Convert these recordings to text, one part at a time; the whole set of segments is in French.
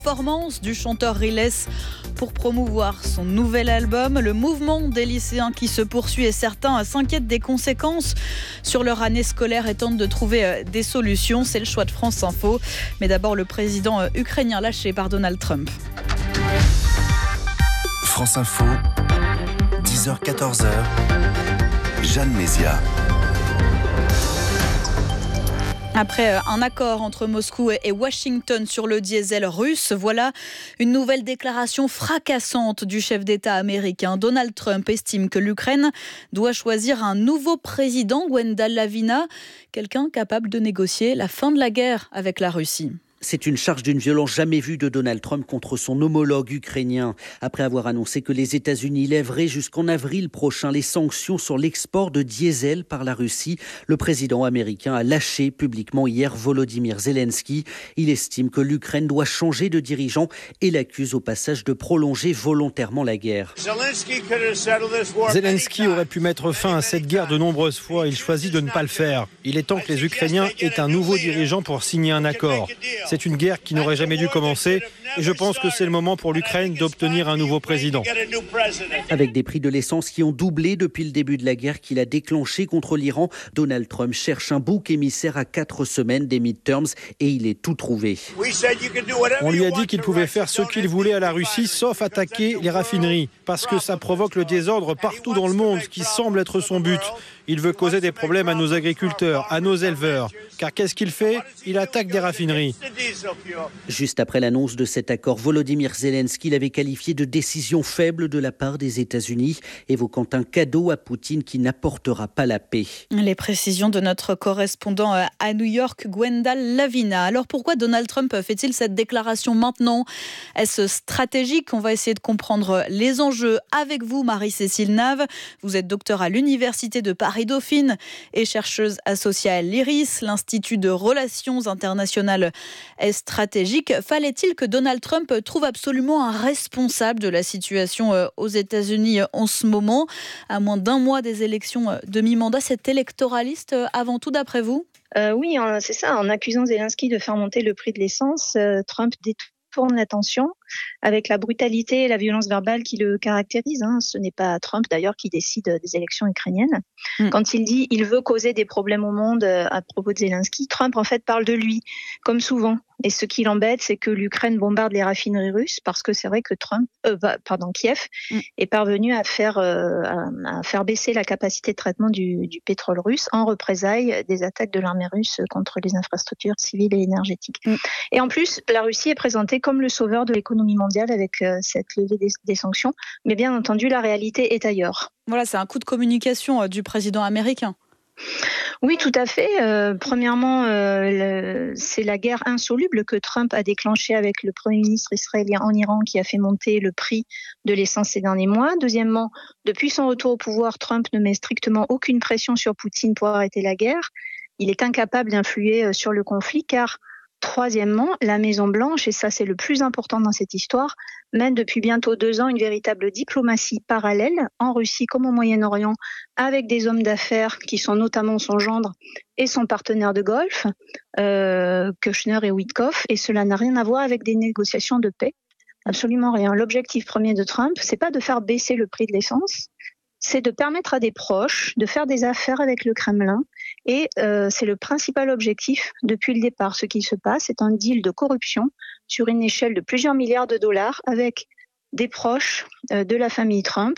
Performance du chanteur Riles pour promouvoir son nouvel album. Le mouvement des lycéens qui se poursuit et certains s'inquiètent des conséquences sur leur année scolaire et tentent de trouver des solutions. C'est le choix de France Info. Mais d'abord, le président ukrainien lâché par Donald Trump. France Info, 10h-14h, Jeanne Mézia. Après un accord entre Moscou et Washington sur le diesel russe, voilà une nouvelle déclaration fracassante du chef d'État américain. Donald Trump estime que l'Ukraine doit choisir un nouveau président, Gwenda Lavina, quelqu'un capable de négocier la fin de la guerre avec la Russie. C'est une charge d'une violence jamais vue de Donald Trump contre son homologue ukrainien. Après avoir annoncé que les États-Unis lèveraient jusqu'en avril prochain les sanctions sur l'export de diesel par la Russie, le président américain a lâché publiquement hier Volodymyr Zelensky. Il estime que l'Ukraine doit changer de dirigeant et l'accuse au passage de prolonger volontairement la guerre. Zelensky aurait pu mettre fin à cette guerre de nombreuses fois. Il choisit de ne pas le faire. Il est temps que les Ukrainiens aient un nouveau dirigeant pour signer un accord. C'est une guerre qui n'aurait jamais dû commencer et je pense que c'est le moment pour l'Ukraine d'obtenir un nouveau président. Avec des prix de l'essence qui ont doublé depuis le début de la guerre qu'il a déclenchée contre l'Iran, Donald Trump cherche un bouc émissaire à 4 semaines des midterms et il est tout trouvé. On lui a dit qu'il pouvait faire ce qu'il voulait à la Russie sauf attaquer les raffineries parce que ça provoque le désordre partout dans le monde, ce qui semble être son but. Il veut causer des problèmes à nos agriculteurs, à nos éleveurs. Car qu'est-ce qu'il fait ? Il attaque des raffineries. Juste après l'annonce de cet accord, Volodymyr Zelensky l'avait qualifié de décision faible de la part des États-Unis, évoquant un cadeau à Poutine qui n'apportera pas la paix. Les précisions de notre correspondant à New York, Gwenda Lavina. Alors pourquoi Donald Trump fait-il cette déclaration maintenant ? Est-ce stratégique ? On va essayer de comprendre les enjeux avec vous, Marie-Cécile Nave. Vous êtes docteur à l'Université de Paris-Dauphine et chercheuse associée à l'IRIS, l'Institut de Relations internationales et stratégiques. Fallait-il que Donald Trump trouve absolument un responsable de la situation aux États-Unis en ce moment, à moins d'un mois des élections de mi-mandat? C'est électoraliste avant tout, d'après vous ? Oui, c'est ça. En accusant Zelensky de faire monter le prix de l'essence, Trump détourne l'attention avec la brutalité et la violence verbale qui le caractérisent. Ce n'est pas Trump d'ailleurs qui décide des élections ukrainiennes. Quand il dit qu'il veut causer des problèmes au monde à propos de Zelensky, Trump en fait parle de lui, comme souvent. Et ce qui l'embête, c'est que l'Ukraine bombarde les raffineries russes parce que c'est vrai que Kiev est parvenu à faire baisser la capacité de traitement du pétrole russe en représailles des attaques de l'armée russe contre les infrastructures civiles et énergétiques. Et en plus, la Russie est présentée comme le sauveur de l'économie mondiale avec cette levée des sanctions. Mais bien entendu, la réalité est ailleurs. Voilà, c'est un coup de communication du président américain. Oui, tout à fait. Premièrement, c'est la guerre insoluble que Trump a déclenchée avec le Premier ministre israélien en Iran qui a fait monter le prix de l'essence ces derniers mois. Deuxièmement, depuis son retour au pouvoir, Trump ne met strictement aucune pression sur Poutine pour arrêter la guerre. Il est incapable d'influer sur le conflit car, troisièmement, la Maison-Blanche, et ça c'est le plus important dans cette histoire, mène depuis bientôt 2 ans une véritable diplomatie parallèle, en Russie comme au Moyen-Orient, avec des hommes d'affaires qui sont notamment son gendre et son partenaire de golf, Kushner et Witkoff, et cela n'a rien à voir avec des négociations de paix, absolument rien. L'objectif premier de Trump, c'est pas de faire baisser le prix de l'essence, c'est de permettre à des proches de faire des affaires avec le Kremlin. Et c'est le principal objectif depuis le départ. Ce qui se passe, c'est un deal de corruption sur une échelle de plusieurs milliards de dollars avec des proches de la famille Trump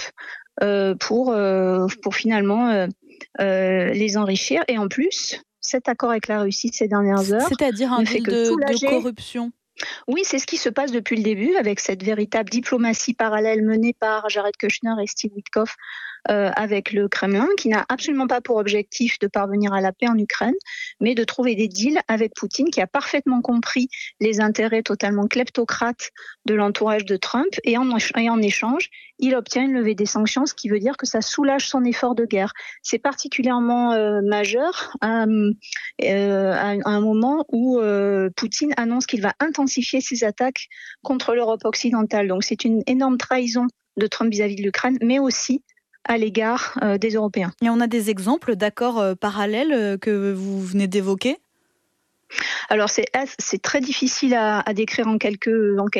pour finalement les enrichir. Et en plus, cet accord avec la Russie ces dernières heures... C'est-à-dire un deal de corruption ? Oui, c'est ce qui se passe depuis le début avec cette véritable diplomatie parallèle menée par Jared Kushner et Steve Witkoff avec le Kremlin, qui n'a absolument pas pour objectif de parvenir à la paix en Ukraine, mais de trouver des deals avec Poutine, qui a parfaitement compris les intérêts totalement kleptocrates de l'entourage de Trump, et en échange, il obtient une levée des sanctions, ce qui veut dire que ça soulage son effort de guerre. C'est particulièrement majeur à un moment où Poutine annonce qu'il va intensifier ses attaques contre l'Europe occidentale. Donc c'est une énorme trahison de Trump vis-à-vis de l'Ukraine, mais aussi à l'égard des Européens. Et on a des exemples d'accords parallèles que vous venez d'évoquer ? Alors c'est très difficile à décrire en quelques